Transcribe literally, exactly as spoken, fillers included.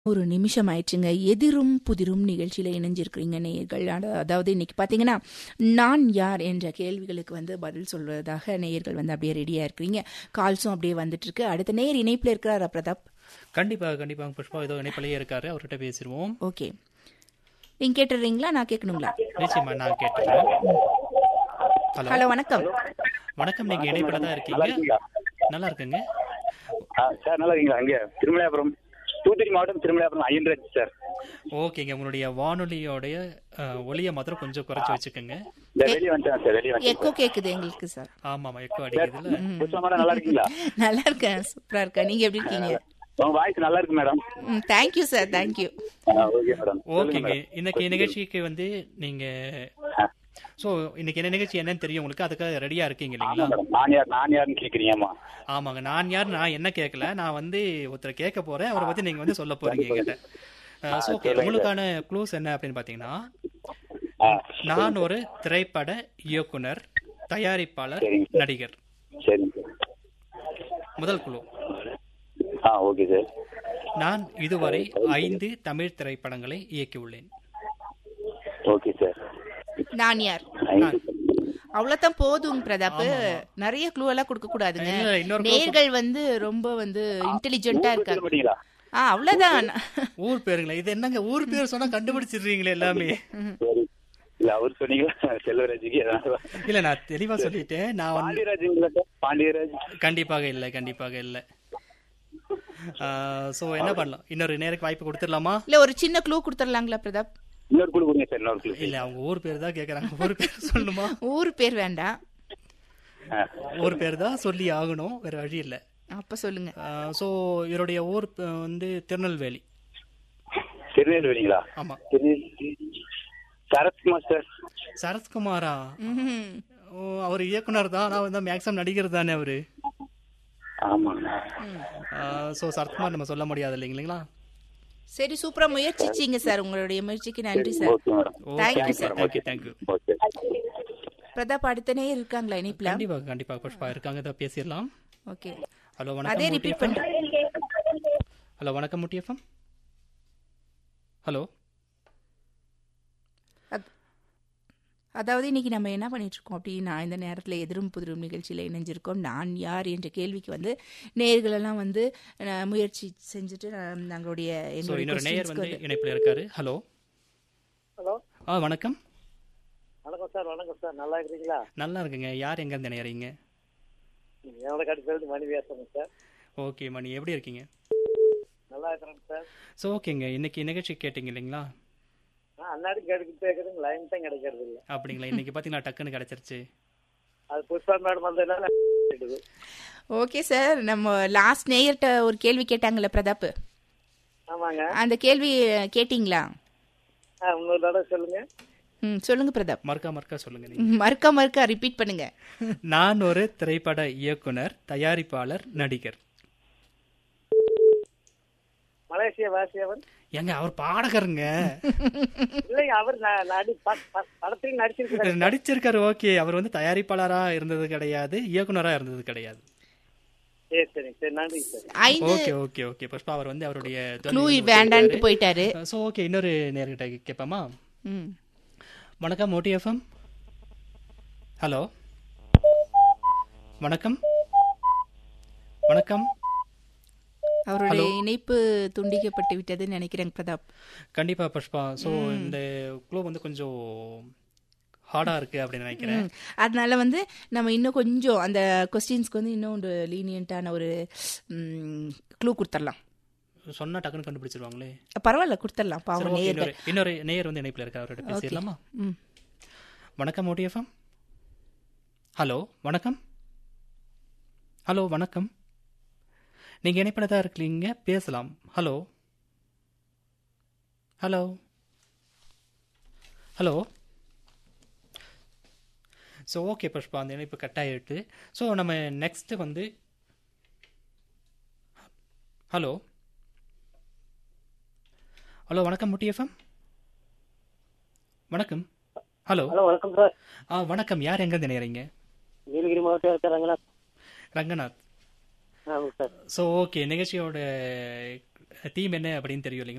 ஒரு நிமிஷம் ஆயிடுச்சுங்க. எதிரும் புதிரும் நிகழ்ச்சியில இணைஞ்சிருக்கிறீங்க நேயர்கள். அத- அதாவது இன்னைக்கு பாத்தீங்கன்னா நான் யார் என்ற கேள்விகளுக்கு வந்து பதில் சொல்வதாக நேயர்கள் வந்து அப்படியே ரெடியா இருக்கிறீங்க. கால்ஸும் அப்படியே வந்துட்டு இருக்கு. அடுத்த நேயர் இணைப்புல இருக்கிறாரா பிரதாப்? கண்டிப்பாக கண்டிப்பாக புஷ்பா ஏதோ இணைப்பிலேயே இருக்காரு, அவர்கிட்ட பேசிடுவோம். ஓகே, நீங்க கேட்டுறீங்களா, நான் கேட்கணுங்களா? நிச்சயமா நான் கேட்டுறேன். ஹலோ ஹலோ, வணக்கம். வணக்கம், நீங்க இணைப்பில தான் நல்லா இருக்கீங்க. இருக்கீங்களா? நல்லா இருக்குங்க. ஆ, சார் நல்லா இருக்கீங்களா? அங்கே திருமலையாபுரம், தூத்துக்குடி மாவட்டம் திருமலையாபுரம் ஐயன்ராஜ் சார். ஓகேங்க, உங்களுடைய வானொலியோடைய அஹ், ஒலியை மாத்திரம் கொஞ்சம் குறைச்சி வச்சுக்கோங்க. இந்த வெளியே வந்துட்டேன் சார், வெளியே வந்துட்டேன் எக்கோ சார். கேக்குது எங்களுக்கு சார். ஆமாமா, எக்கோ அடிக்குதுல்ல. புஷ்பா மேடம் நல்லா இருக்கீங்களா? நல்லா இருக்கேன், சூப்பரா இருக்கேன். நீங்க எப்படி இருக்கீங்க? உங்க வாய்ஸ் நல்லா இருக்கு மேடம். ம், thank you sir, thank you. Okay madam. ஓகேங்க, இன்னைக்கு நிகழ்ச்சிக்கு வந்து நீங்க ஸோ இன்னைக்கு என்ன நிகழ்ச்சி என்னன்னு தெரியும் உங்களுக்கு, அதுக்காக ரெடியா இருக்கீங்க ஆமா இல்லைங்களா? மேடம், நான் யார் நான் யாருன்னு கேக்குறீங்கம்மா? ஆமாங்க, நான் யார், நான் என்ன கேட்கல, நான் வந்து ஒருத்தரை கேட்க போறேன், அவரை பத்தி நீங்க வந்து சொல்ல போறீங்க என்கிட்ட. ஸோ ஓகே, உங்களுக்கான க்ளூஸ் என்ன அப்படின்னு பாத்தீங்கன்னா, ஆ, நான் ஒரு திரைப்பட இயக்குனர், தயாரிப்பாளர், சரிங்க. நடிகர். சரிங்க சார். முதல் குழு, ஆ, ஓகே சார். நான் இதுவரை ஐந்து தமிழ் திரைப்படங்களை இயக்கியுள்ளேன். Okay sir. நான் யார்? ஐந்து. அவ்வளவுதான் போதும் பிரதாப். ஆமா, ஆமா. நிறைய க்ளூ எல்லாம் கொடுக்க கூடாதுங்க. இல்ல, இன்னொரு clue நேர்கள் வந்து ரொம்ப வந்து இன்டெலிஜென்ட்டா சொல்ல இருக்காங்க. மாட்டீங்களா? ஆ, அவ்வளவுதான். ஊர் பேருங்களா? இது என்னங்க ஊர் பேர் சொன்னா கண்டுபிடிச்சிடுறீங்களே எல்லாமே. சரி. இல்ல அவர் சொன்னீங்களா செல்வராஜுக்கு? அதனால இல்ல, நான் தெளிவா சொல்லிட்டேன். நான் வந்து பாண்டியராஜுங்களா சார்? பாண்டியராஜ். கண்டிப்பாக இல்லை, கண்டிப்பாக இல்லை. சோ என்ன பண்ணலாம், இன்னொரு நேருக்கு வாய்ப்பு கொடுத்துடலாமா? இல்ல, ஒரு சின்ன க்ளூ கொடுத்துடலாங்களா பிரதாப்? இன்னொரு குழு கொடுங்க சார், இன்னொரு குழு. இல்ல, அவங்க ஊர் பேர் தான் கேக்குறாங்க. ஊர் பேர் சொல்லணுமா? ஊர் பேர் வேண்டாம். ஆ, ஊர் பேர் தான் சொல்லி ஆகணும், வேற வழி இல்ல. அப்ப சொல்லுங்க. சோ இவருடைய ஊர் ப- வந்து திருநெல்வேலி. திருநெல்வேலிங்களா? ஆமா. திருநெல்வேலி. சரத்குமார் சார். சரத்குமாரா? ம்ஹும். ஓ, அவர் இயக்குனர் தான், ஆனா வந்து மேக்ஸிமம் நடிகர் தானே அவரு. ஆமாங்க. சோ சரத்குமார் நம்ம சொல்ல முடியாது இல்லைங்களா? சரி, சூப்பரா முயற்சிச்சீங்க சார். உங்களுடைய முயற்சிக்கு நன்றி sir. Okay madam. Thank you sir. Thank you thank you. Okay. Pratap, அடுத்த நேயர் இருக்காங்களா இணைப்புல? கண்டிப்பாக கண்டிப்பாக புஷ்பா இருக்காங்க, இதை பேசிடலாம். ஓகே, ஹலோ அதே வணக்கம் ரிப்பீட் முட்டிஎஃப்எம். பண்றேன். ஹலோ வணக்கம் முட்டிஎஃப்எம். ஹலோ. அதாவது இன்னைக்கு நம்ம என்ன பண்ணிட்டு இருக்கோம் அப்படின்னா, இந்த நேரத்துல எதிரும் புதிரும் நிகழ்ச்சியில இணைஞ்சிருக்கோம். நான் யார் என்ற கேள்விக்கு வந்து நேயர்கள் எல்லாம் வந்து அஹ், முயற்சி செஞ்சுட்டு அஹ், நாங்களுடைய ஸோ எங்களுடைய இன்னொரு நேயர் questions-க்கு வந்து வந்து- இணைப்பில் இருக்காரு. ஹலோ. ஹலோ, ஆ வணக்கம். வணக்கம் சார். வணக்கம் சார், நல்லா இருக்கிறீங்களா? நல்லா இருக்குங்க. யார் எங்க இருந்து இணையறீங்க? என்னோட கடைசியிலிருந்து மணி பேசுறேங்க சார். ஓகே மணி, எப்படி இருக்கீங்க? நல்லா இருக்கிறேங்க சார். ஸோ ஓகேங்க, இன்னைக்கு நிகழ்ச்சி கேட்டீங்க இல்லைங்களா? ஆ, அன்னாடி கிடைக்கிட்டு கேட்குறதுங்க, லைன் தான் கிடைக்கிறது இல்லை. அப்படிங்களா? இன்னைக்கு பார்த்தீங்கன்னா டக்குன்னு கிடைச்சிருச்சு. அது புஷ்பா மேடம் வந்ததுனால கேட்டுது. ஓகே சார், நம்ம லாஸ்ட் நேயர்கிட்ட ஒரு கேள்வி கேட்டாங்கல்ல பிரதாப், ஆமாங்க. அந்த கேள்வி கேட்டீங்களா? ஆ, இன்னொரு தடவை சொல்லுங்க. ம், சொல்லுங்க பிரதாப். மறுக்கா மறுக்கா சொல்லுங்க நீங்க. ம், மறுக்க மறுக்க ரிப்பீட் பண்ணுங்க. நான் ஒரு திரைப்பட இயக்குனர், தயாரிப்பாளர், நடிகர். மலேசிய வாசியவன் ஏங்க அவர் பாடகருங்க. இல்லைங்க, அவர் ந- நடி ப- ப- படத்திலும் நடிச்சிருக்கிறார். நடிச்சிருக்காரு. ஓகே, அவர் வந்து தயாரிப்பாளரா இருந்தது கிடையாது, இயக்குனரா இருந்தது கிடையாது. சரி சரிங்க சார், நன்றி சார். ஐந்து ஓகே ஓகே ஓகே புஷ்பா, அவர் வந்து அவருடைய க்ளூ வேண்டான்ட்டு போயிட்டாரு. ஸோ ஓகே, இன்னொரு நேர்கிட்ட கேட்போமா? ம். வணக்கம் ஓடி எஃப்எம். ஹலோ வணக்கம். வணக்கம். அவருடைய இணைப்பு துண்டிக்கப்பட்டு விட்டதுன்னு நினைக்கிறேன் பிரதாப். கண்டிப்பா புஷ்பா. ஸோ இந்த க்ளூ வந்து கொஞ்சம் ஹார்டா இருக்கு அப்படின்னு நினைக்கிறேன். ம். அதனால வந்து நம்ம இன்னும் கொஞ்சம் அந்த கொஸ்டின்ஸ்க்கு வந்து இன்னும் ஒரு லீனியன்ட்டான ஒரு க்ளூ கொடுத்துடலாம். சொன்னா டக்குன்னு கண்டுபிடிச்சிருவாங்களே. பரவாயில்ல, கொடுத்துடலாம். சரி, பாவம் ஓகே, நேயர்கள். இன்னொரு இன்னொரு நேயர் வந்து இணைப்பில் இருக்காரு, அவர்கிட்ட பேசிடலாமா? ம். வணக்கம் ஓடி எஃப்எம். ஹலோ வணக்கம். ஹலோ வணக்கம். நீங்க இணைப்பில் தான் இருக்கீங்க, பேசலாம். Hello hello hello. So okay Pushpa, அந்த இணைப்பு கட் ஆகிட்டு. ஸோ நம்ம நெக்ஸ்ட் வந்து ஹலோ ஹலோ வணக்கம் முட்டி எஃப்எம். வணக்கம். ஹலோ ஹலோ, வணக்கம் சார். ஆ வணக்கம். யார் எங்க நினைக்கிறீங்க? நீலகிரி மாவட்டம் இருக்கிறாங்களா? ரங்கநாத். ஆமாங்க சார். ஸோ ஓகே, நிகழ்ச்சியோட தீம் என்ன அப்படின்னு தெரியும் இல்லைங்களா?